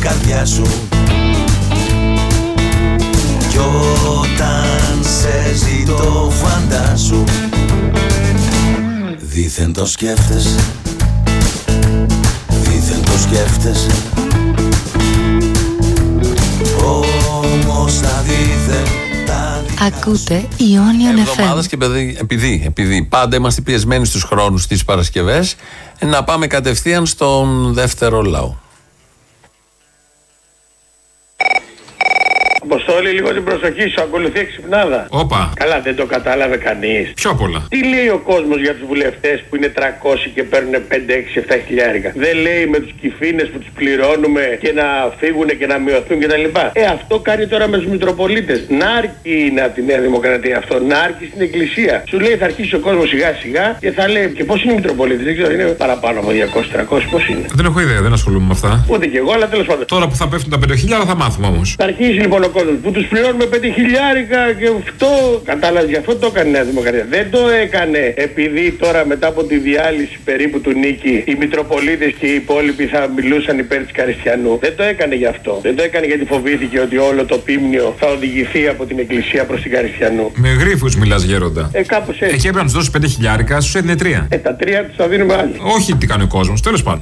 καρδιά σου. Κι όταν σε ζητώ φαντάσου, δήθεν το σκέφτεσαι, δήθεν το σκέφτεσαι, όμως τα δήθεν. Ακούτε Ionian FM. Εβδομάδας και επειδή πάντα είμαστε πιεσμένοι στους χρόνους της Παρασκευές, να πάμε κατευθείαν στον δεύτερο λαό. Αποστόλη, λίγο την προσοχή σου, ακολουθεί εξυπνάδα. Όπα. Καλά, δεν το κατάλαβε κανείς. Πιο απ' όλα. Τι λέει ο κόσμος για τους βουλευτές που είναι 300 και παίρνουν 5, 6, 7 χιλιάρικα? Δεν λέει με τους κυφίνες που τους πληρώνουμε και να φύγουν και να μειωθούν κτλ. Αυτό κάνει τώρα με τους Μητροπολίτες. Νάρκη είναι από τη Νέα Δημοκρατία αυτό. Νάρκη στην Εκκλησία. Σου λέει θα αρχίσει ο κόσμος σιγά σιγά και θα λέει και πώς είναι οι Μητροπολίτες. Δεν ξέρω, είναι παραπάνω από 200-300, πώς είναι. Δεν έχω ιδέα, δεν ασχολούμαι με αυτά. Ούτε κι εγώ, αλλά τέλος πάντων. Τώρα που θα πέφτουν τα 5.000 θα μάθουμε όμως. Θα αρχίσει λοιπόν ο κόσμος που τους πληρώνουμε 5 χιλιάρικα και αυτό. Κατάλαβες, γι' αυτό το έκανε η Νέα Δημοκρατία. Δεν το έκανε επειδή τώρα μετά από τη διάλυση περίπου του Νίκη οι Μητροπολίτες και οι υπόλοιποι θα μιλούσαν υπέρ της Καριστιανού. Δεν το έκανε γι' αυτό. Δεν το έκανε γιατί φοβήθηκε ότι όλο το πίμνιο θα οδηγηθεί από την Εκκλησία προς την Καριστιανού. Με γρίφους μιλάς, γέροντα. Κάπως έτσι. Εκεί έπρεπε να τους δώσεις 5 χιλιάρικα, σου έδινε 3. Τα 3 τους θα δίνουμε άλλοι. Όχι τι κάνει ο κόσμος, τέλος πάντων.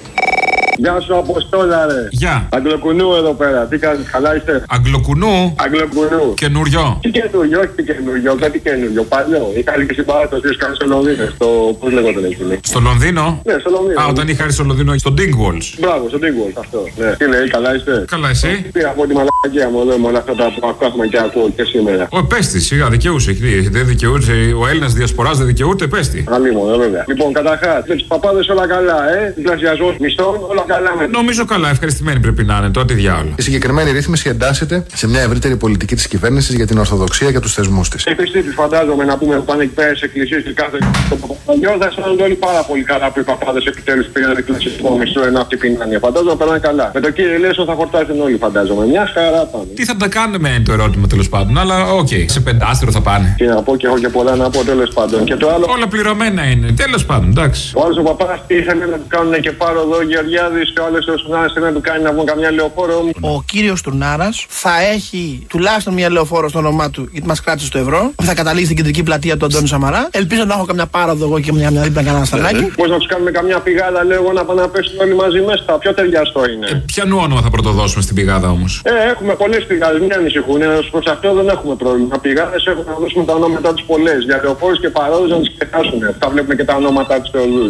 Γεια σου, Αποστόλα, ρε. Γεια. Αγγλοκουνού εδώ πέρα. Τι κάνεις, καλά είστε? Αγγλοκουνού. Αγγλοκουνού. Καινούριο. Τι καινούριο, όχι τι καινούριο, κάτι καινούριο. Παλιό. Είχα και στην παράδοση που στο Λονδίνο. Πώς λέγονταν εκεί. Στο Λονδίνο. Ναι, στο Λονδίνο. Α, όταν είχα έρθει στο Λονδίνο, στο Dingwalls. Μπράβο, στο Dingwalls, αυτό. Ναι. Τι λέει, καλά είστε? Καλά, εσύ. Πήρα από τη μαλακία μου εδώ με όλα αυτά που ακούμε και ακούω και σήμερα. Ο πέστη, σιγά, δικαιούσε. Δεν δικαιούσε. Ο Έλληνας διασποράς δεν δικαιούται, πέστη. Καλή μου, βέβαια. Λοιπόν, καταρχάς, με τους παπάδες όλα καλά, διπλασιασμός μισθών, όλα καλά με. Νομίζω καλά, ευχαριστημένοι πρέπει να είναι. Τότε διάολο. Η συγκεκριμένη ρύθμιση εντάσσεται σε μια ευρύτερη πολιτική της κυβέρνησης για την Ορθοδοξία και τους θεσμούς της. Οι πιστοί φαντάζομαι να πούμε που πάνε εκεί πέρα στις εκκλησίες και κάθε το παπαδιό, θα αισθάνονται όλοι πάρα πολύ καλά που οι παπάδες επιτέλους πήγαν εκκλησιαστικό μισθό ενώ αυτοί πεινάνε. Φαντάζομαι να περνάνε καλά. Με το κύριο Λέσο θα χορτάσουν όλοι, φαντάζομαι. Μια χαρά πάνε. Τι θα τα κάνουμε είναι το ερώτημα τέλος πάντων, αλλά οκ. Σε πεντάστερο θα πάνε. Τι να πω και έχω και πολλά να πω τέλος πάντων. Και το άλλο. Όλα πληρωμένα είναι. Τέλος πάντων, εντάξει. Ο άλλος ο παπάς ήθελε να του κάνουν και πάρω εδώ Γεωργιάδης και ο άλλος ο Σουνάρας να του κάνει να βγουν καμιά λεωφόρο. Ο κύριος Τουρνάρας θα έχει τουλάχιστον μια λεωφόρο στο όνομά του, γιατί μας κράτησε το ευρώ. Θα καταλήξει στην κεντρική πλατεία του Αντώνη Σαμαρά. Ελπίζω να έχω καμιά πάροδο εγώ και μια δίπλα κανένα στανάκι. Πώς να τους κάνουμε καμιά πηγάδα, λέω εγώ, να πάνε να πέσουν όλοι μαζί μέσα. Πιο ταιριαστό είναι. Ποιανού όνομα θα πρωτοδώσουμε στην πηγάδα όμως? Έχουμε πολλές πηγάδες, μην ανησυχούν. Προς αυτό δεν έχουμε πρόβλημα. Πηγάδες έχουμε να δώσουμε τα ονόματά τους πολλές. Για λεωφόρους και παρόδους να τις ξεχάσουν. Θα βλέπουμε και τα ονόματά τους όλους.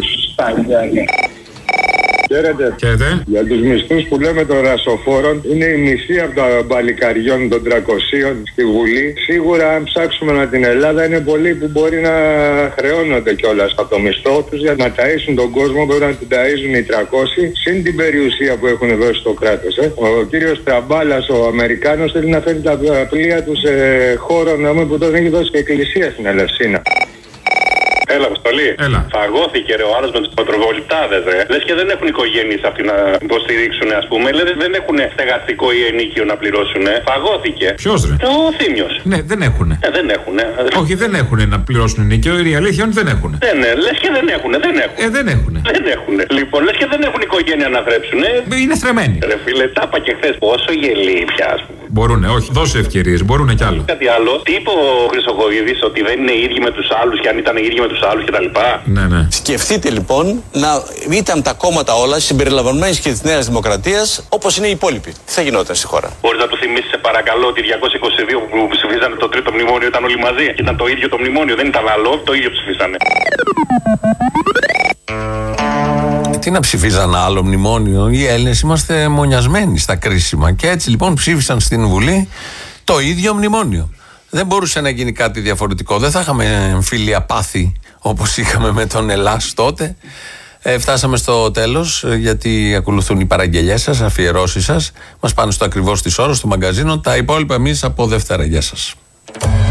Χαίρετε. Για τους μισθούς που λέμε των ρασοφόρων, είναι η μισή από τα μπαλικαριών των 300 στη Βουλή. Σίγουρα, αν ψάξουμε να την Ελλάδα, είναι πολλοί που μπορεί να χρεώνονται κιόλας από το μισθό τους για να ταΐσουν τον κόσμο. Πρέπει να την ταΐζουν οι 300, συν την περιουσία που έχουν δώσει στο κράτος. Ο κύριος Τραμπάλας, ο Αμερικάνος, θέλει να φέρει τα πλοία του σε χώρο που τον έχει δώσει και εκκλησία στην Ελευσίνα. Έλα, Αποστολή. Έλα. Φαγώθηκε ρε ο άλλος με τους πατροβολητάδες, ρε. Λες και δεν έχουν οικογένειες αυτοί να υποστηρίξουν, ας πούμε. Λες δεν έχουν στεγαστικό ή ενίκιο να πληρώσουν. Φαγώθηκε. Ποιος ρε? Ο Θήμιος. Ναι, δεν έχουνε. Δεν έχουνε. Όχι, δεν έχουνε να πληρώσουν ενίκιο. Η αλήθεια είναι δεν έχουνε. Λες και δεν έχουνε. Δεν έχουνε. Δεν έχουνε. Λοιπόν, λες και δεν έχουν οικογένεια να θρέψουν. Είναι θρεμμένοι. Ρε φίλε, τα είπα και χθες. Πόσο γελί πια, ας πούμε. Μπορούνε, όχι. Δώσε ευκαιρίες. Μπορούνε κι άλλο. Κάτι άλλο. Τι είπε ο Χρυσοχοίδης, ότι δεν είναι οι ίδιοι με τους άλλους και αν ήταν οι ίδιοι με τους άλλους κτλ. Ναι. Σκεφτείτε λοιπόν να ήταν τα κόμματα όλα συμπεριλαμβανομένης και της Νέας Δημοκρατίας όπως είναι οι υπόλοιποι. Τι θα γινόταν στη χώρα? Μπορείς να του θυμίσεις, σε παρακαλώ, ότι 222 που ψηφίζανε το τρίτο μνημόνιο ήταν όλοι μαζί. Ήταν το ίδιο το μνημόνιο, δεν ήταν άλλο, το ίδιο ψηφίσανε. Τι να ψηφίζαν άλλο μνημόνιο? Οι Έλληνες είμαστε μονιασμένοι στα κρίσιμα. Και έτσι λοιπόν ψήφισαν στην Βουλή το ίδιο μνημόνιο. Δεν μπορούσε να γίνει κάτι διαφορετικό. Δεν θα είχαμε εμφύλια πάθη όπως είχαμε με τον Ελλάς τότε. Φτάσαμε στο τέλος, γιατί ακολουθούν οι παραγγελιές σας, αφιερώσεις σας. Μας πάνε στο ακριβώς της ώρας, στο μαγκαζίνο. Τα υπόλοιπα εμείς από Δευτέρα. Γεια σας.